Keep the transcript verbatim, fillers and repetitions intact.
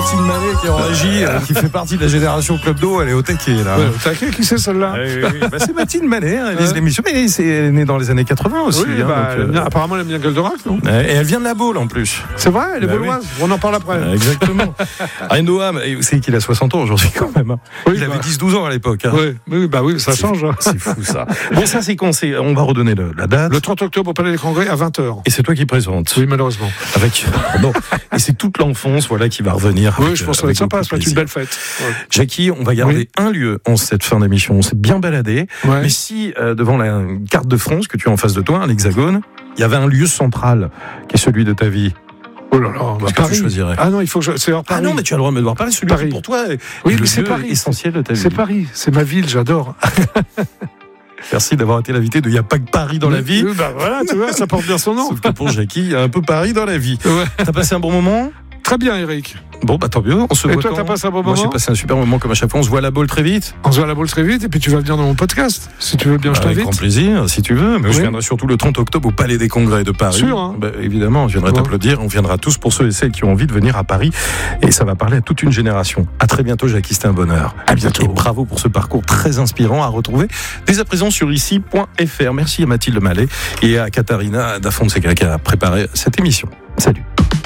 Mathilde Mallet qui est en régie, euh, qui fait partie de la génération Club d'eau, elle est au taquet là. Ouais, au taquet, qui c'est celle-là? Oui, oui, oui. Bah, c'est Mathilde Mallet, elle réalise ouais. l'émission, mais c'est, elle est née dans les années quatre-vingts aussi. Oui, hein, bah, donc, elle euh... bien, apparemment elle aime bien Goldorak, non? Et elle vient de la Baule en plus. C'est vrai, elle est bah, bauloise, oui. On en parle après. Euh, exactement. Noam, c'est qu'il a soixante ans aujourd'hui quand même. Hein. Oui, il bah. avait dix douze ans à l'époque. Hein. Oui, oui, bah oui, ça c'est change. Fou, hein. C'est fou ça. Bon, ça c'est quand c'est, on va redonner le, la date. Le trente octobre au Palais des Congrès à vingt heures. Et c'est toi qui présentes. Oui, malheureusement. Avec, bon. Et c'est toute l'enfance, voilà, qui va revenir. Oui, avec, je pense que ça va être sympa, ça va être une belle fête. Ouais. Jackie, on va garder oui. un lieu en cette fin d'émission. On s'est bien baladé. Ouais. Mais si, euh, devant la carte de France que tu as en face de toi, l'Hexagone, il y avait un lieu central qui est celui de ta vie. Oh là là, bah Paris. Tu choisirais. Ah non, il faut que je... c'est hors Paris. Ah non, mais tu as le droit de me devoir parler. Celui Paris. Pour toi, oui, mais c'est Paris. Essentiel de ta vie. C'est Paris, c'est ma ville, j'adore. Merci d'avoir été l'invité de Il n'y a pas que Paris dans oui, la vie. Oui, bah voilà, tu vois, ça porte bien son nom. Sauf que pour Jackie, il y a un peu Paris dans la vie. Ouais. T'as passé un bon moment? Très bien, Eric. Bon, bah tant mieux. On se et voit toi, quand t'as passé un bon Moi, moment? j'ai passé un super moment comme à chaque fois. On se voit à la Baule très vite. On se voit à la Baule très vite et puis tu vas venir dans mon podcast. Si tu veux bien, je t'invite. Avec grand plaisir, si tu veux. Mais oui. je viendrai surtout le trente octobre au Palais des Congrès de Paris. Sûr, hein. Bah, évidemment, je viendrai ouais. t'applaudir. On viendra tous pour ceux et celles qui ont envie de venir à Paris. Et ça va parler à toute une génération. À très bientôt, Jackie. C'était un bonheur. À bientôt. Et bravo pour ce parcours très inspirant à retrouver dès à présent sur ici point f r. Merci à Mathilde Mallet et à Katharina da Fonseca qui a préparé cette émission. Salut.